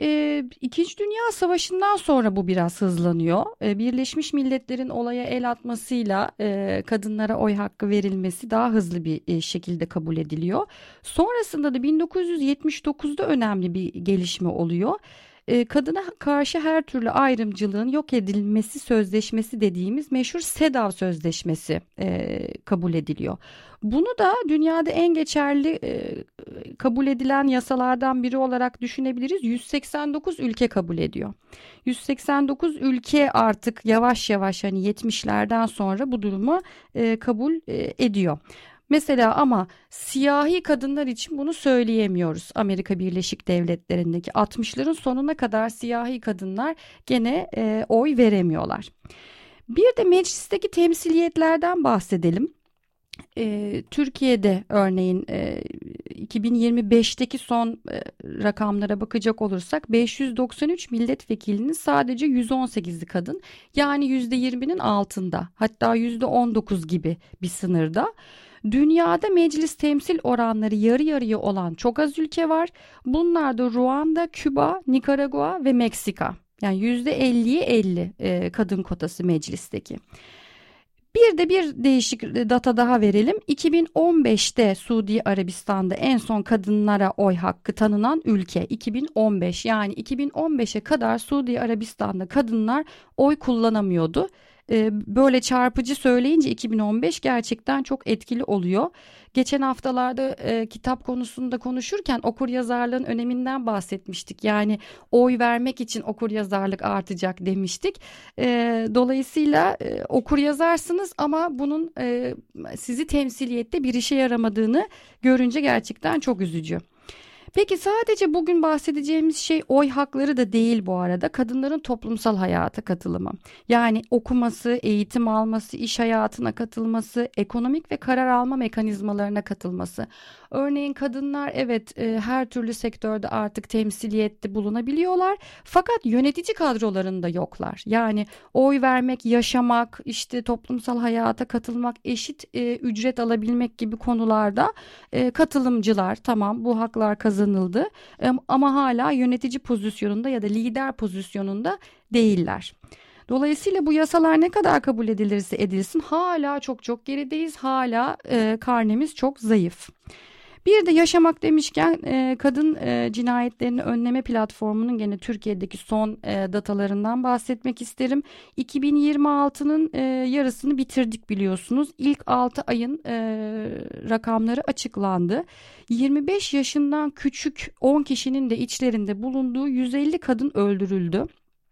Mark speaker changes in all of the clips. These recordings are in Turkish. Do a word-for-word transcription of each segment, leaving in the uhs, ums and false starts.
Speaker 1: E, İkinci Dünya Savaşı'ndan sonra bu biraz hızlanıyor. E, Birleşmiş Milletler'in olaya el atmasıyla e, kadınlara oy hakkı verilmesi daha hızlı bir e, şekilde kabul ediliyor. Sonrasında da bin dokuz yüz yetmiş dokuzda önemli bir gelişme oluyor. E, kadına karşı her türlü ayrımcılığın yok edilmesi sözleşmesi dediğimiz meşhur SEDAW Sözleşmesi e, kabul ediliyor. Bunu da dünyada en geçerli e, kabul edilen yasalardan biri olarak düşünebiliriz. yüz seksen dokuz ülke kabul ediyor. yüz seksen dokuz ülke artık yavaş yavaş hani yetmişlerden sonra bu durumu e, kabul e, ediyor. Mesela ama siyahi kadınlar için bunu söyleyemiyoruz. Amerika Birleşik Devletleri'ndeki altmışların sonuna kadar siyahi kadınlar gene e, oy veremiyorlar. Bir de meclisteki temsiliyetlerden bahsedelim. E, Türkiye'de örneğin e, iki bin yirmi beşteki son e, rakamlara bakacak olursak beş yüz doksan üç milletvekilinin sadece yüz on sekizi kadın, yani yüzde yirminin altında, hatta yüzde on dokuz gibi bir sınırda. Dünyada meclis temsil oranları yarı yarıya olan çok az ülke var. Bunlar da Ruanda, Küba, Nikaragua ve Meksika. Yani yüzde elliye elli e, kadın kotası meclisteki. Bir de bir değişik data daha verelim. iki bin on beşte Suudi Arabistan'da en son kadınlara oy hakkı tanınan ülke iki bin on beş. Yani iki bin on beşe kadar Suudi Arabistan'da kadınlar oy kullanamıyordu. Böyle çarpıcı söyleyince iki bin on beş gerçekten çok etkili oluyor. Geçen haftalarda e, kitap konusunda konuşurken okuryazarlığın öneminden bahsetmiştik. Yani oy vermek için okuryazarlık artacak demiştik. E, dolayısıyla e, okuryazarsınız ama bunun e, sizi temsiliyette bir işe yaramadığını görünce gerçekten çok üzücü. Peki sadece bugün bahsedeceğimiz şey oy hakları da değil bu arada. Kadınların toplumsal hayata katılımı. Yani okuması, eğitim alması, iş hayatına katılması, ekonomik ve karar alma mekanizmalarına katılması. Örneğin kadınlar evet e, her türlü sektörde artık temsiliyette bulunabiliyorlar. Fakat yönetici kadrolarında yoklar. Yani oy vermek, yaşamak, işte toplumsal hayata katılmak, eşit e, ücret alabilmek gibi konularda e, katılımcılar, tamam, bu haklar kazanıldı e, ama hala yönetici pozisyonunda ya da lider pozisyonunda değiller. Dolayısıyla bu yasalar ne kadar kabul edilirse edilsin hala çok çok gerideyiz. Hala e, karnemiz çok zayıf. Bir de yaşamak demişken e, kadın e, cinayetlerini önleme platformunun gene Türkiye'deki son e, datalarından bahsetmek isterim. iki bin yirmi altının e, yarısını bitirdik biliyorsunuz. İlk altı ayın e, rakamları açıklandı. yirmi beş yaşından küçük on kişinin de içlerinde bulunduğu yüz elli kadın öldürüldü.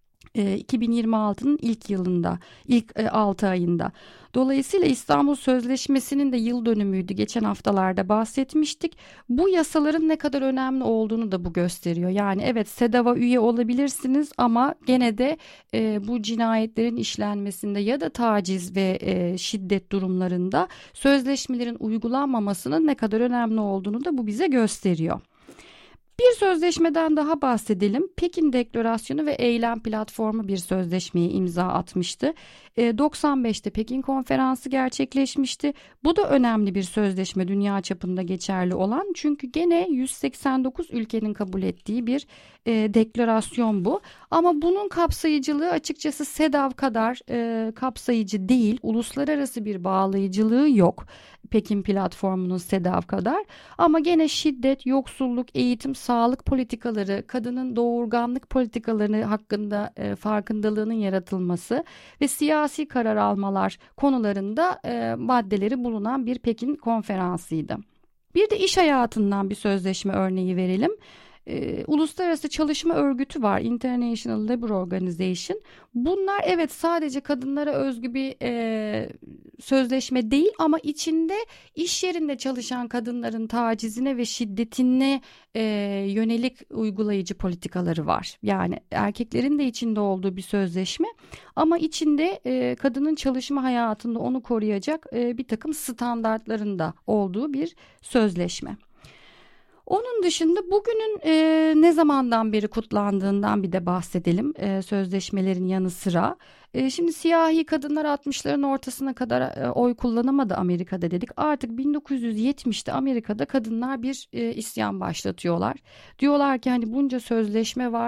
Speaker 1: iki bin yirmi altının ilk yılında, ilk altı ayında. Dolayısıyla İstanbul Sözleşmesi'nin de yıl dönümüydü. Geçen haftalarda bahsetmiştik. Bu yasaların ne kadar önemli olduğunu da bu gösteriyor. Yani evet, SEDAW'a üye olabilirsiniz ama gene de e, bu cinayetlerin işlenmesinde ya da taciz ve e, şiddet durumlarında sözleşmelerin uygulanmamasının ne kadar önemli olduğunu da bu bize gösteriyor. Bir sözleşmeden daha bahsedelim. Pekin Deklarasyonu ve Eylem Platformu bir sözleşmeye imza atmıştı. E, doksan beşte Pekin Konferansı gerçekleşmişti. Bu da önemli bir sözleşme, dünya çapında geçerli olan. Çünkü gene yüz seksen dokuz ülkenin kabul ettiği bir e, deklarasyon bu. Ama bunun kapsayıcılığı açıkçası SEDAW kadar e, kapsayıcı değil. Uluslararası bir bağlayıcılığı yok Pekin Platformu'nun SEDAW kadar. Ama gene şiddet, yoksulluk, eğitim, sağlık politikaları, kadının doğurganlık politikaları hakkında e, farkındalığının yaratılması ve siyasi karar almalar konularında e, maddeleri bulunan bir Pekin konferansıydı. Bir de iş hayatından bir sözleşme örneği verelim. E, Uluslararası Çalışma Örgütü var, International Labour Organization. Bunlar evet sadece kadınlara özgü bir e, sözleşme değil ama içinde iş yerinde çalışan kadınların tacizine ve şiddetine e, yönelik uygulayıcı politikaları var. Yani erkeklerin de içinde olduğu bir sözleşme ama içinde e, kadının çalışma hayatında onu koruyacak e, bir takım standartların da olduğu bir sözleşme. Onun dışında bugünün e, ne zamandan beri kutlandığından bir de bahsedelim e, sözleşmelerin yanı sıra. E, şimdi siyahi kadınlar altmışların ortasına kadar e, oy kullanamadı Amerika'da dedik. Artık bin dokuz yüz yetmişte Amerika'da kadınlar bir e, isyan başlatıyorlar. Diyorlar ki hani bunca sözleşme var.